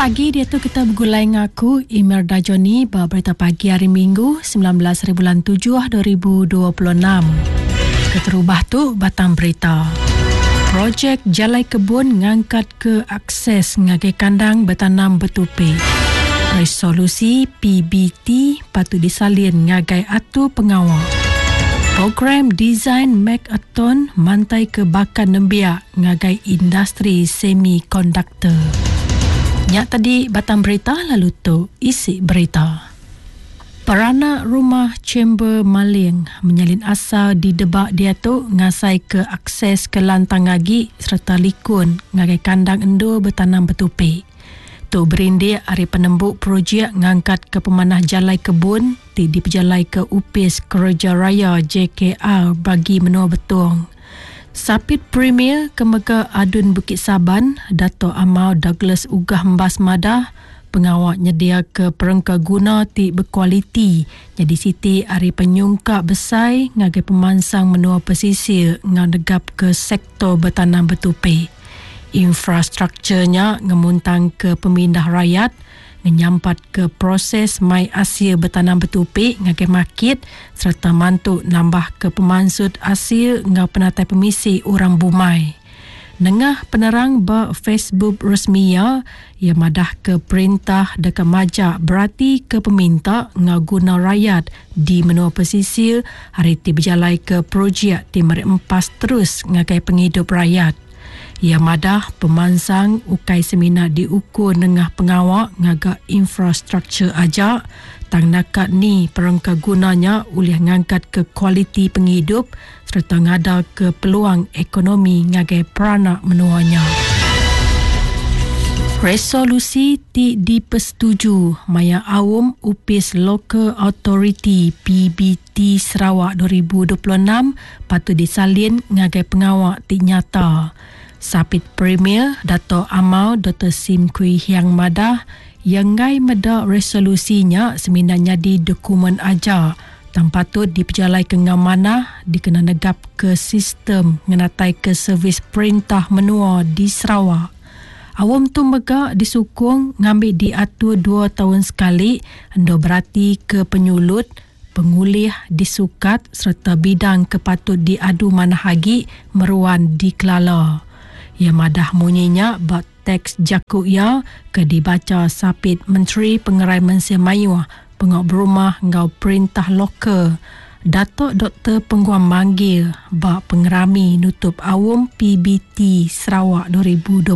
pagi, dia tu kita bergulai ngaku Imelda Joni berita pagi hari Minggu 19 bulan 7 2026. Keterubah tu batang berita. Projek Jalai Kebun ngangkat ke akses ngagai kandang bertanam betupe. Resolusi PBT patut disalin ngagai atu pengawal. Program Design Hackathon mantai ke bakan nembiak ngagai industri semikonduktor. Nyak tadi batang berita, lalu tu isi berita. Peranak rumah Chamber Maling menyalin asal di debak dia tu ngasai ke akses ke lantang ngagi serta likun ngagai kandang endo bertanam betupe. Tu berindik hari penembuk projek ngangkat ke pemanah jalai kebun di pejalai ke Upis Kerja Raya JKR bagi menua betung. Sapit Premier Kemega Adun Bukit Saban, Dato' Amal Douglas Ugah Mbas Madah, pengawal nyedia ke perengka guna ti berkualiti. Jadi siti hari penyungkak besai ngagai pemansang menua pesisir ngadegap ke sektor bertanam betupe. Infrastrukturnya ngemuntang ke pemindah rakyat, menyampat ke proses mai asia bertanam betupe ngagai market serta mantuk nambah ke pemansud asia ngau penatai pemisi orang Bumai. Nengah penerang ba Facebook resmiya ia madah ke perintah dekat majak berarti ke peminta ngau guna rakyat di menua pesisir hari ti berjalai ke projek ti merik empas terus ngagai penghidup rakyat. Ia madah pemansang ukai seminar diukur nengah pengawak ngagak infrastruktur ajak tang nakat ni perangka gunanya ulih ngangkat ke kualiti penghidup serta ngada ke peluang ekonomi ngagai peranak menuanya. Resolusi ti dipersetuju maya awam Upis Local Authority PBT Sarawak 2026 patut disalin ngagai pengawak ti nyata. Sapit Premier Dato' Amal Dr. Sim Kui Hiang Madah yang ngai meda resolusinya seminarnya di dokumen aja tang patut diperjalai ke ngamanah dikena negap ke sistem ngenatai ke servis perintah menua di Sarawak. Awam tu mega disukung ngambil diatur 2 tahun sekali ando berarti ke penyulut pengulih disukat serta bidang kepatut diadu manahagi meruan di Kelala. Ia madah munyinya bak teks jakuk ya ke dibaca sapit Menteri Pengerai Malaysia Mayuh pengok berumah ngau perintah lokal Datuk Dr. Pengguam Manggil bak pengerami nutup awam PBT Sarawak 2026.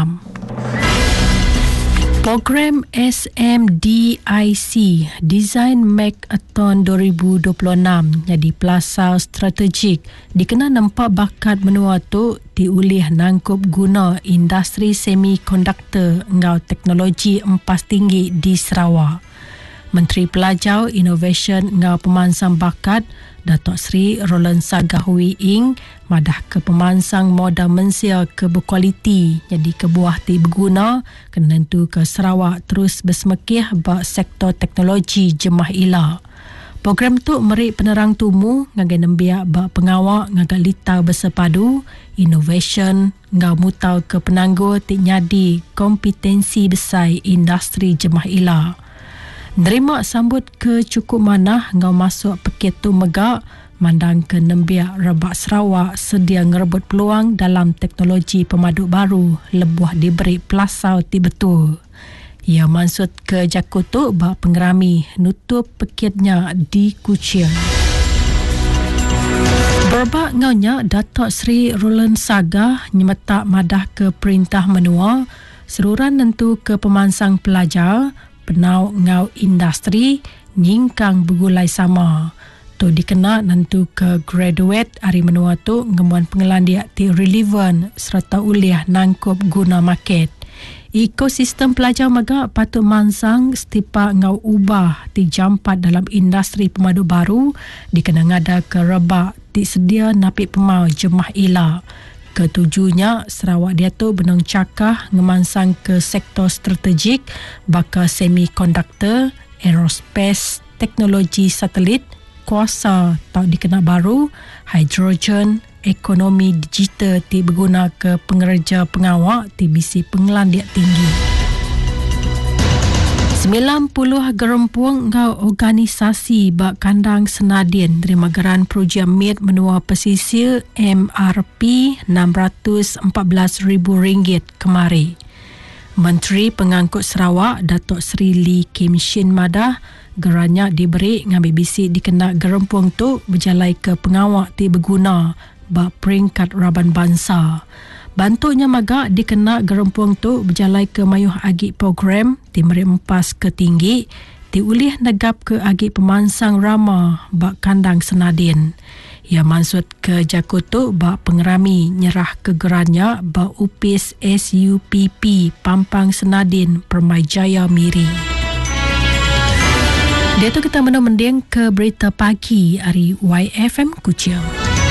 Program SMDIC Design Hackathon 2026 jadi plasal strategik dikena nampak bakat menua tu diulih nangkup guna industri semikonduktor ngau teknologi empas tinggi di Sarawak. Menteri Pelajar Innovation ngau pemansang bakat Datuk Seri Roland Sagah Hui Ing madah ke pemansang modal Malaysia ke berkualiti jadi kebuah ti berguna kena tentu ke Sarawak terus bersemekih bak sektor teknologi jemah ila. Program tu merik penerang tumu ngagai nembiak bak pengawak ngagak lita bersepadu innovation ngau mutau ke penanggur ti nyadi kompetensi besar industri jemah ila. Nerima sambut ke cukup manah ngau masuk peket tu megak mandang ke nembiak rebak Sarawak sedia ngerebut peluang dalam teknologi pemaduk baru lebuh diberi pelasau ti betul. Ia maksud ke jakut tu bak pengerami nutup peketnya di Kuching. Berbak ngaunya Datuk Seri Roland Sagah nyemetak madah ke perintah menua seruran nentu ke pemansang pelajar penau ngau industri nyingkang bergulai sama. Tu dikena nentu ke graduate hari menua tu ngemuan pengelan dia ti relevan serta uliah nangkup guna market. Ekosistem pelajar maga patut mansang setipa ngau ubah ti jampat dalam industri pemadu baru dikena ngada ke rebak ti sedia napik pemau jemah ila. Ketujuhnya Sarawak dia tu benang cakah ngemansang ke sektor strategik bakal semikonduktor, aerospace, teknologi satelit, kuasa tau dikena baru, hidrogen, ekonomi digital ti berguna ke pengerja pengawak ti bisi pengelan dia tinggi. 90 gerempuang ngau organisasi bak kandang senadin terima geran projek MIT menua pesisir MRP RM614,000 kemari. Menteri Pengangkut Sarawak Datuk Seri Lee Kim Shin Madah gerannya diberi ngambil bisik dikena gerempuang tu berjalai ke pengawak ti berguna bak peringkat Raban Bangsa. Bantunya magak dikena gerempuang tu berjalai ke mayuh agi program ti meri empas ke tinggi ti ulih negap ke agi pemansang rama bak kandang senadin. Ia maksud ke Jakutu bak pengerami nyerah ke gerannya bak upis SUPP Pampang Senadin Permai Jaya Miri. Dia tu kita mending ke berita pagi hari YFM Kuching.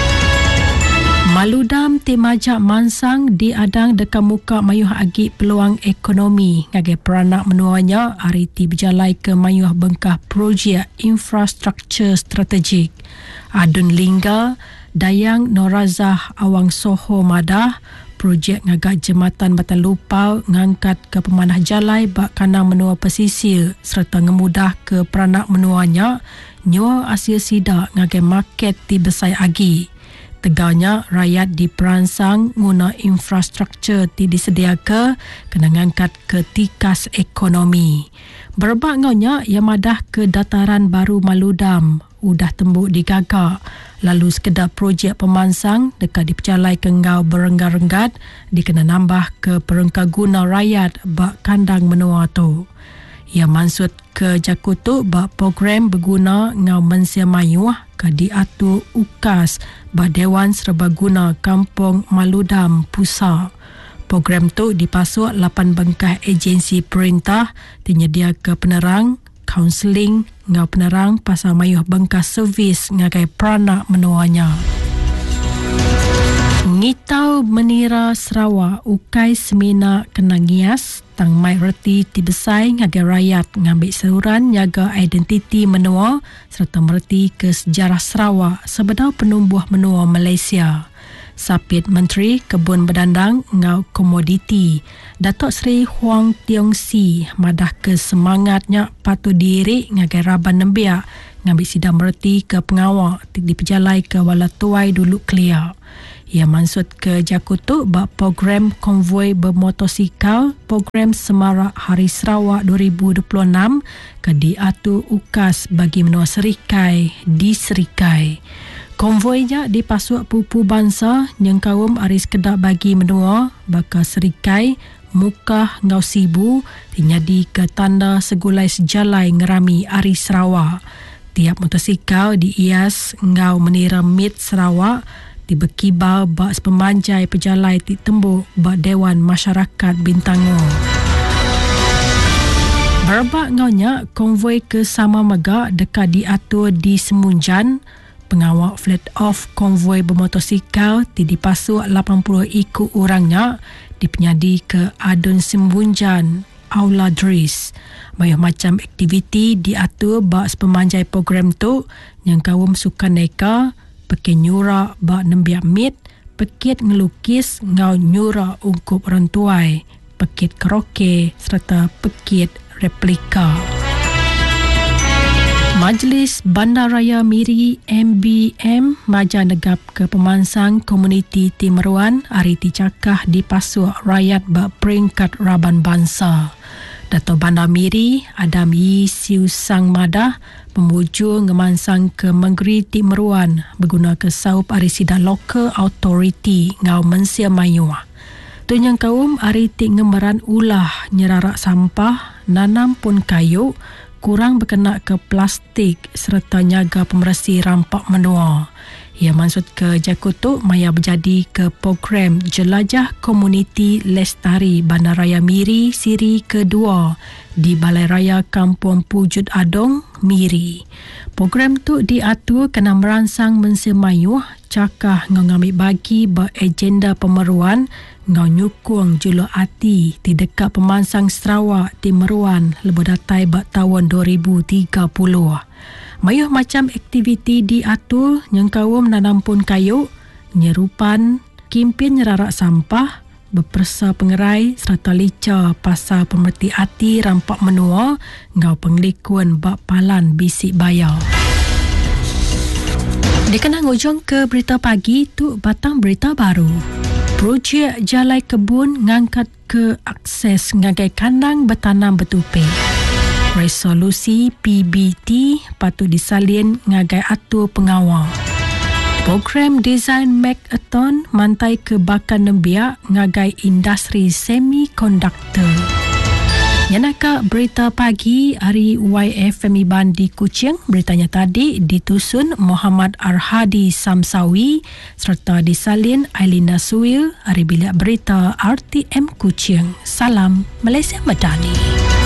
Maludam ti majak mansang diadang dekat muka mayuh agi peluang ekonomi ngagai peranak menuanya hari ti berjalai ke mayuh bengkah projek infrastruktur strategik. Adun Lingga, Dayang Norazah Awang Soho Madah, projek ngagak jembatan Batan Lupau ngangkat ke pemanah jalai bak kandang menua pesisir serta ngemudah ke peranak menuanya nyua Asia Sidak ngagai market ti besai agi. Teganya rakyat diperansang guna infrastruktur ti disedia ke kena ngangkat ke tikas ekonomi. Berbak ngaunya ia madah ke dataran baru Maludam udah tembuk digagak. Lalu sekedar projek pemansang dekat dipercalai ke ngau berenggat-renggat dikena nambah ke perengka guna rakyat bak kandang menua tu. Ia maksud ke Jakutu bak program berguna ngau mensia mayuh ke diatur UKAS bak Dewan Serbaguna Kampung Maludam Pusat. Program tu dipasuk 8 bengkah agensi perintah tinyedia ke penerang, kaunseling, ngau penerang pasal mayuh bengkah servis ngagai peranak menuanya. Ngitau menira Sarawak ukai semina kena ngias tang mai reti ti besai ngagai rakyat ngambil saluran jaga identiti menua serta mereti ke sejarah Sarawak sebenar penumbuh menua Malaysia. Sapit Menteri Kebun Berdandang ngau komoditi Datuk Seri Huang Tiong Si madah ke semangatnya patut diri ngagai Raban Nembiak ngambil sidang mereti ke pengawak diperjalai ke Walatuai dulu clear. Ia maksud ke Jakutu bak program konvoi bermotosikal program Semarak Hari Sarawak 2026 ke diatur UKAS bagi menua Serikai di Serikai. Konvoinya dipasuk pupu bangsa yang kaum aris kedak bagi menua baka Serikai Mukah ngau Sibu dinyadi ke tanda segulai sejalai ngerami Ari Sarawak. Tiap motosikal diias ngau menira MIT Sarawak dibekibal bak sepemanjai pejalai ti tembuk bak Dewan Masyarakat Bintango. Berbak ngaunya konvoi ke Sama Megak dekat diatur di Semunjan. Pengawak flat off konvoi bermotosikal ti dipasuk 80 ikut orangnya dipenyadi ke Adun Semunjan Aula Dris. Banyak macam aktiviti diatur bak sepemanjai program tu yang kaum sukan neka pekit nyura bak nembiak mit, pekit ngelukis ngau nyura ungkup orang tuai, pekit karaoke serta pekit replika. Majlis Bandaraya Miri MBM maja negap ke pemansang komuniti Timeruan hari ti cakah dipasuk rakyat bak peringkat Raban Bangsa. Dato' Bandar Miri Adam Yi Siu Sang Madah memuju ngemansang ke Menggeri Timeruan berguna ke saup arisida Local Authority ngau Mensia Mayuah. Tunyang kaum ariti ngembaran ulah nyerarak sampah, nanam pun kayu, kurang berkena ke plastik serta nyaga pemerasi rampak menua. Ia maksud ke Jakutu maya berjadi ke program Jelajah Komuniti Lestari Bandaraya Miri Siri kedua di Balai Raya Kampung Pujut Adong, Miri. Program tu diatur kena merangsang mensia mayuh cakah ngambil bagi beragenda pemeruan ngau nyukung juluh ati di dekat pemansang Sarawak Timeruan lebih datai bak tahun 2030. Mayuh macam aktiviti diatur yang kaum nanam pun kayu, nyerupan, kimpin nyerarak sampah, berpersa pengerai serta lica pasal pemerhati hati rampak menua ngau penglikuan bak palan bisik bayar. Dikenang ujung ke berita pagi tu batang berita baru. Projek Jalai Kebun ngangkat ke akses ngagai kandang bertanam bertupai. Resolusi PBT patut disalin ngagai atur pengawal. Program Design Hackathon mantai ke bakan nembiak ngagai industri semikonduktor. Yanaka berita pagi hari YFM Iban di Kuching. Beritanya tadi ditusun Muhammad Arhadi Samsawi serta disalin Ailina Suil hari bilik berita RTM Kuching. Salam Malaysia Madani.